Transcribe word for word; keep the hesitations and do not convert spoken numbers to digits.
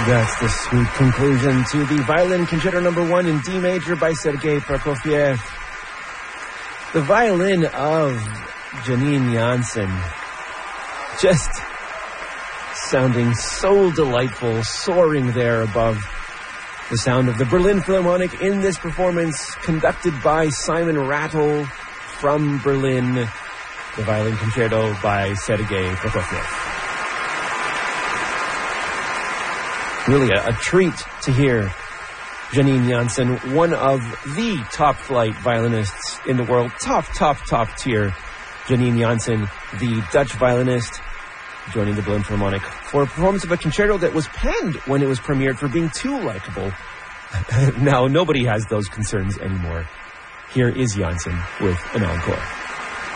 That's the sweet conclusion to the Violin Concerto number one in D major by Sergei Prokofiev. The violin of Janine Jansen. Just sounding so delightful, soaring there above the sound of the Berlin Philharmonic in this performance conducted by Simon Rattle from Berlin. The Violin Concerto by Sergei Prokofiev. Really a, a treat to hear Janine Jansen, one of the top flight violinists in the world, top, top, top tier. Janine Jansen, the Dutch violinist, joining the Berlin Philharmonic for a performance of a concerto that was panned when it was premiered for being too likable. Now, nobody has those concerns anymore. Here is Jansen with an encore.